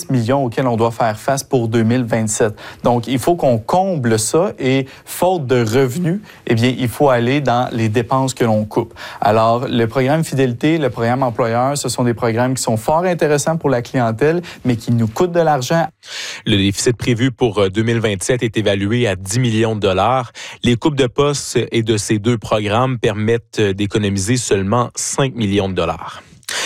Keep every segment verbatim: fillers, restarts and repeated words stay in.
six millions auxquels on doit faire face pour deux mille vingt-sept. Donc, il faut qu'on comble ça et, faute de revenus, eh bien, il faut aller dans les dépenses que l'on coupe. Alors, le programme Fidélité, le programme Employeur, ce sont des programmes qui sont fort intéressants pour la clientèle, mais qui nous coûtent de l'argent. Le déficit prévu pour deux mille vingt-sept est évalué à dix millions de dollars. Les coupes de postes et de ces deux programmes permettent d'économiser seulement cinq millions de dollars.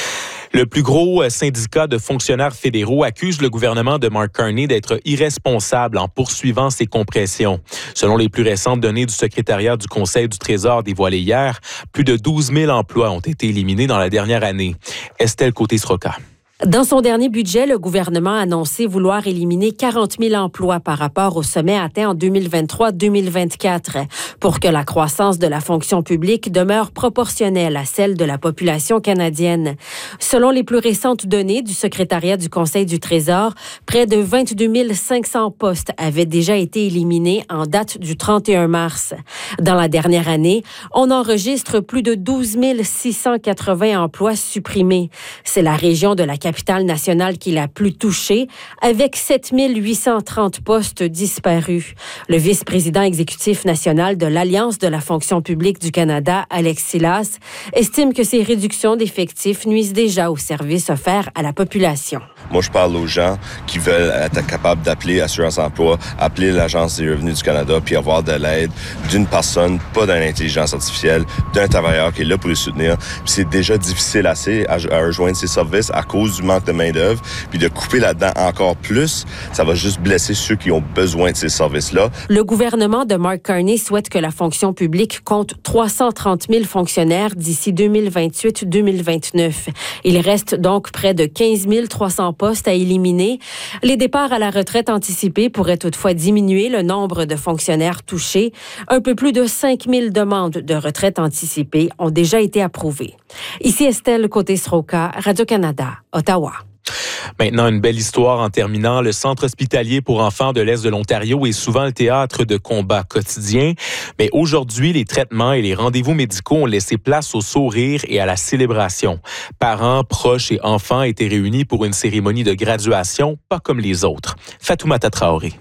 Le plus gros syndicat de fonctionnaires fédéraux accuse le gouvernement de Mark Carney d'être irresponsable en poursuivant ses compressions. Selon les plus récentes données du secrétariat du Conseil du Trésor dévoilées hier, plus de douze mille emplois ont été éliminés dans la dernière année. Estelle Côté-Sroka. Dans son dernier budget, le gouvernement a annoncé vouloir éliminer quarante mille emplois par rapport au sommet atteint en deux mille vingt-trois deux mille vingt-quatre pour que la croissance de la fonction publique demeure proportionnelle à celle de la population canadienne. Selon les plus récentes données du secrétariat du Conseil du Trésor, près de vingt-deux mille cinq cents postes avaient déjà été éliminés en date du trente et un mars. Dans la dernière année, on enregistre plus de douze mille six cent quatre-vingts emplois supprimés. C'est la région de la capitale nationale qui l'a plus touchée, avec sept mille huit cent trente postes disparus. Le vice-président exécutif national de l'Alliance de la fonction publique du Canada, Alex Silas, estime que ces réductions d'effectifs nuisent déjà aux services offerts à la population. Moi, je parle aux gens qui veulent être capables d'appeler Assurance Emploi, appeler l'Agence des revenus du Canada, puis avoir de l'aide d'une personne, pas d'une intelligence artificielle, d'un travailleur qui est là pour les soutenir. Puis c'est déjà difficile assez à, à rejoindre ces services à cause du manque de main-d'œuvre, puis de couper là-dedans encore plus, ça va juste blesser ceux qui ont besoin de ces services-là. Le gouvernement de Mark Carney souhaite que la fonction publique compte trois cent trente mille fonctionnaires d'ici deux mille vingt-huit deux mille vingt-neuf. Il reste donc près de quinze mille trois cents postes à éliminer. Les départs à la retraite anticipée pourraient toutefois diminuer le nombre de fonctionnaires touchés. Un peu plus de cinq mille demandes de retraite anticipée ont déjà été approuvées. Ici Estelle Côté-Sroka, Radio-Canada, Ottawa. Maintenant, une belle histoire en terminant. Le centre hospitalier pour enfants de l'Est de l'Ontario est souvent le théâtre de combats quotidiens. Mais aujourd'hui, les traitements et les rendez-vous médicaux ont laissé place au sourire et à la célébration. Parents, proches et enfants étaient réunis pour une cérémonie de graduation, pas comme les autres. Fatoumata Traoré.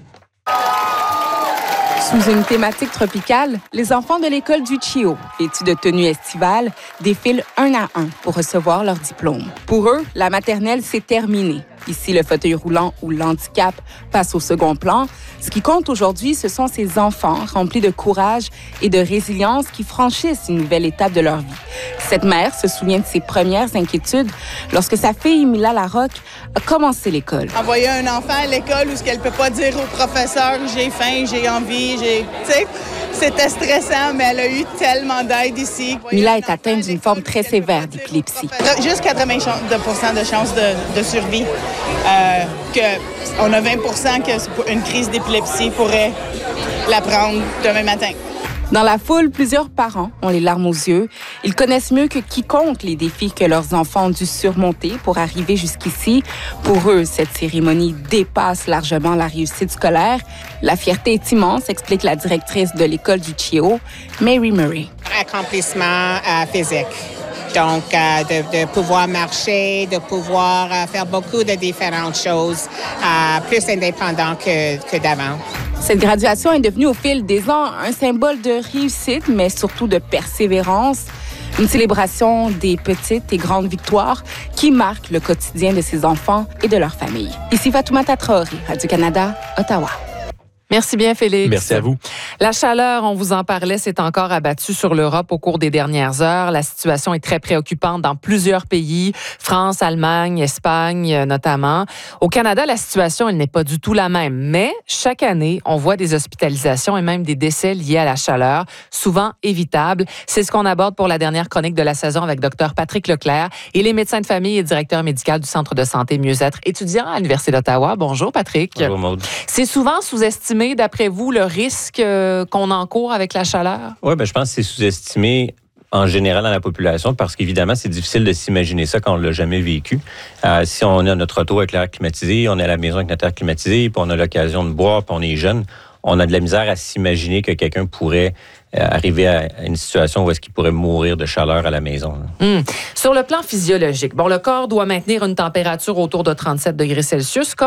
Sous une thématique tropicale, les enfants de l'école du Chio, vêtus de tenues estivales, défilent un à un pour recevoir leur diplôme. Pour eux, la maternelle, c'est terminé. Ici, le fauteuil roulant ou l'handicap passe au second plan. Ce qui compte aujourd'hui, ce sont ces enfants remplis de courage et de résilience qui franchissent une nouvelle étape de leur vie. Cette mère se souvient de ses premières inquiétudes lorsque sa fille, Mila Larocque, a commencé l'école. Envoyer un enfant à l'école où ce qu'elle peut pas dire au professeur « j'ai faim, j'ai envie, j'ai... » Tu sais, c'était stressant, mais elle a eu tellement d'aide ici. Mila est atteinte d'une forme très sévère d'épilepsie. Juste quatre-vingts pour cent de chances de, de survie. Euh, que on a vingt pour cent qu'une crise d'épilepsie pourrait la prendre demain matin. Dans la foule, plusieurs parents ont les larmes aux yeux. Ils connaissent mieux que quiconque les défis que leurs enfants ont dû surmonter pour arriver jusqu'ici. Pour eux, cette cérémonie dépasse largement la réussite scolaire. La fierté est immense, explique la directrice de l'école du Chio, Mary Murray. Accomplissement euh, physique. Donc, euh, de, de pouvoir marcher, de pouvoir euh, faire beaucoup de différentes choses, euh, plus indépendant que, que d'avant. Cette graduation est devenue au fil des ans un symbole de réussite, mais surtout de persévérance. Une célébration des petites et grandes victoires qui marquent le quotidien de ces enfants et de leurs familles. Ici Fatoumata Traoré, Radio-Canada, Ottawa. Merci bien, Félix. Merci à vous. La chaleur, on vous en parlait, s'est encore abattue sur l'Europe au cours des dernières heures. La situation est très préoccupante dans plusieurs pays, France, Allemagne, Espagne notamment. Au Canada, la situation, elle n'est pas du tout la même. Mais chaque année, on voit des hospitalisations et même des décès liés à la chaleur, souvent évitables. C'est ce qu'on aborde pour la dernière chronique de la saison avec Dr Patrick Leclerc. Il est médecin de famille et directeur médical du Centre de santé Mieux-être étudiant à l'Université d'Ottawa. Bonjour, Patrick. Bonjour, Maude. C'est souvent sous-estimé, d'après vous, le risque euh, qu'on encourt avec la chaleur? Oui, ben, je pense que c'est sous-estimé en général dans la population parce qu'évidemment, c'est difficile de s'imaginer ça quand on ne l'a jamais vécu. Euh, si on est à notre auto avec l'air climatisé, on est à la maison avec notre air climatisé, puis on a l'occasion de boire, puis on est jeune, on a de la misère à s'imaginer que quelqu'un pourrait euh, arriver à une situation où est-ce qu'il pourrait mourir de chaleur à la maison. Mmh. Sur le plan physiologique, bon, le corps doit maintenir une température autour de trente-sept degrés Celsius.